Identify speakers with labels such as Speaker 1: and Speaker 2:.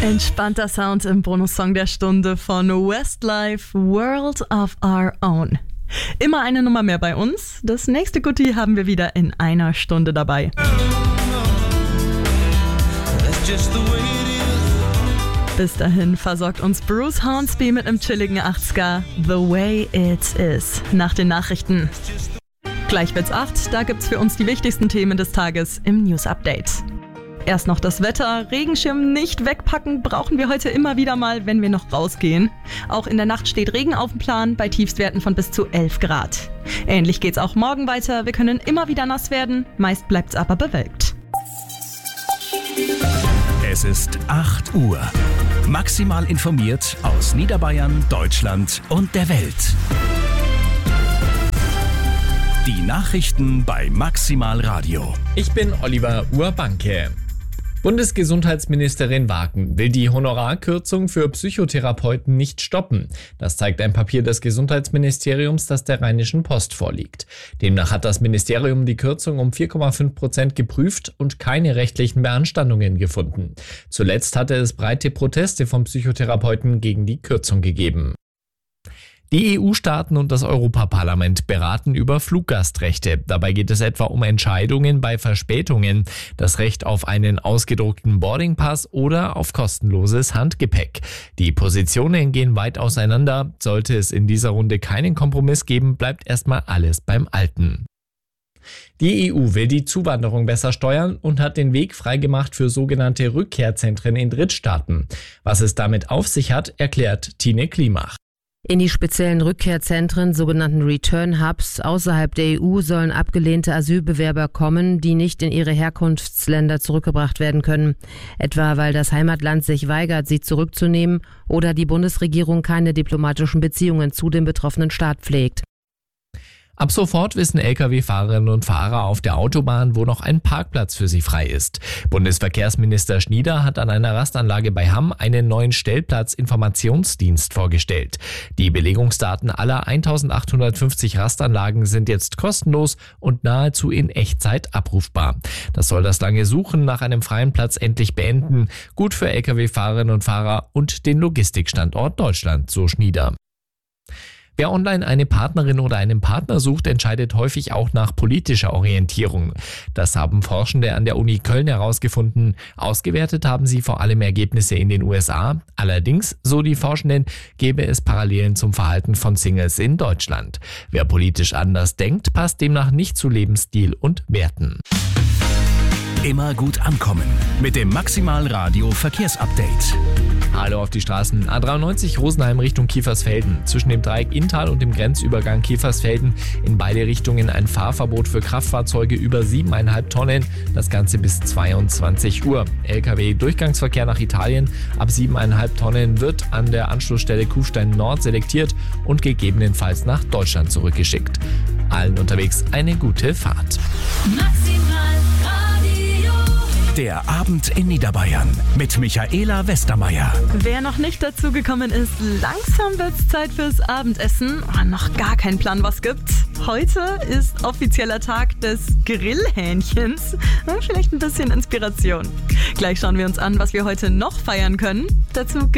Speaker 1: Entspannter Sound im Bonus-Song der Stunde von Westlife, World of Our Own. Immer eine Nummer mehr bei uns. Das nächste Goodie haben wir wieder in einer Stunde dabei. Bis dahin versorgt uns Bruce Hornsby mit einem chilligen 80er The Way It Is nach den Nachrichten. Gleich wird's 8, da gibt's für uns die wichtigsten Themen des Tages im News Update. Erst noch das Wetter. Regenschirm nicht wegpacken brauchen wir heute immer wieder mal, wenn wir noch rausgehen. Auch in der Nacht steht Regen auf dem Plan bei Tiefstwerten von bis zu 11 Grad. Ähnlich geht's auch morgen weiter. Wir können immer wieder nass werden, meist bleibt's aber bewölkt.
Speaker 2: Es ist 8 Uhr. Maximal informiert aus Niederbayern, Deutschland und der Welt. Die Nachrichten bei Maximal Radio.
Speaker 3: Ich bin Oliver Urbanke. Bundesgesundheitsministerin Wagen will die Honorarkürzung für Psychotherapeuten nicht stoppen. Das zeigt ein Papier des Gesundheitsministeriums, das der Rheinischen Post vorliegt. Demnach hat das Ministerium die Kürzung um 4,5% geprüft und keine rechtlichen Beanstandungen gefunden. Zuletzt hatte es breite Proteste von Psychotherapeuten gegen die Kürzung gegeben. Die EU-Staaten und das Europaparlament beraten über Fluggastrechte. Dabei geht es etwa um Entscheidungen bei Verspätungen, das Recht auf einen ausgedruckten Boardingpass oder auf kostenloses Handgepäck. Die Positionen gehen weit auseinander. Sollte es in dieser Runde keinen Kompromiss geben, bleibt erstmal alles beim Alten. Die EU will die Zuwanderung besser steuern und hat den Weg freigemacht für sogenannte Rückkehrzentren in Drittstaaten. Was es damit auf sich hat, erklärt Tine Klimach.
Speaker 4: In die speziellen Rückkehrzentren, sogenannten Return Hubs, außerhalb der EU sollen abgelehnte Asylbewerber kommen, die nicht in ihre Herkunftsländer zurückgebracht werden können. Etwa weil das Heimatland sich weigert, sie zurückzunehmen oder die Bundesregierung keine diplomatischen Beziehungen zu dem betroffenen Staat pflegt.
Speaker 3: Ab sofort wissen Lkw-Fahrerinnen und Fahrer auf der Autobahn, wo noch ein Parkplatz für sie frei ist. Bundesverkehrsminister Schnieder hat an einer Rastanlage bei Hamm einen neuen Stellplatzinformationsdienst vorgestellt. Die Belegungsdaten aller 1850 Rastanlagen sind jetzt kostenlos und nahezu in Echtzeit abrufbar. Das soll das lange Suchen nach einem freien Platz endlich beenden. Gut für Lkw-Fahrerinnen und Fahrer und den Logistikstandort Deutschland, so Schnieder. Wer online eine Partnerin oder einen Partner sucht, entscheidet häufig auch nach politischer Orientierung. Das haben Forschende an der Uni Köln herausgefunden. Ausgewertet haben sie vor allem Ergebnisse in den USA. Allerdings, so die Forschenden, gäbe es Parallelen zum Verhalten von Singles in Deutschland. Wer politisch anders denkt, passt demnach nicht zu Lebensstil und Werten.
Speaker 2: Immer gut ankommen mit dem Maximal Radio Verkehrsupdate.
Speaker 3: Hallo auf die Straßen. A93 Rosenheim Richtung Kiefersfelden. Zwischen dem Dreieck Inntal und dem Grenzübergang Kiefersfelden in beide Richtungen ein Fahrverbot für Kraftfahrzeuge über 7,5 Tonnen. Das Ganze bis 22 Uhr. Lkw-Durchgangsverkehr nach Italien ab 7,5 Tonnen wird an der Anschlussstelle Kufstein Nord selektiert und gegebenenfalls nach Deutschland zurückgeschickt. Allen unterwegs eine gute Fahrt.
Speaker 2: Der Abend in Niederbayern mit Michaela Westermeier.
Speaker 1: Wer noch nicht dazugekommen ist, langsam wird's Zeit fürs Abendessen. Noch gar kein Plan, was gibt's. Heute ist offizieller Tag des Grillhähnchens. Vielleicht ein bisschen Inspiration. Gleich schauen wir uns an, was wir heute noch feiern können. Dazu